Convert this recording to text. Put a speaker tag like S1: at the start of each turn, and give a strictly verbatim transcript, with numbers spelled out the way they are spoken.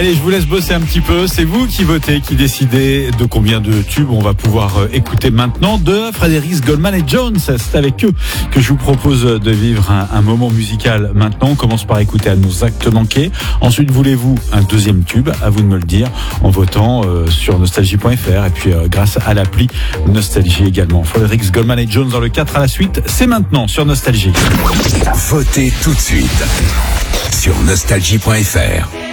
S1: Allez, je vous laisse bosser un petit peu. C'est vous qui votez, qui décidez de combien de tubes on va pouvoir écouter maintenant de Frédéric Goldman et Jones. C'est avec eux que je vous propose de vivre un, un moment musical maintenant. On commence par écouter À nos actes manqués. Ensuite, voulez-vous un deuxième tube? À vous de me le dire en votant euh, sur nostalgie point f r et puis euh, grâce à l'appli Nostalgie également. Frédéric Goldman et Jones dans le quatre à la suite. C'est maintenant sur Nostalgie.
S2: Votez tout de suite sur nostalgie point f r.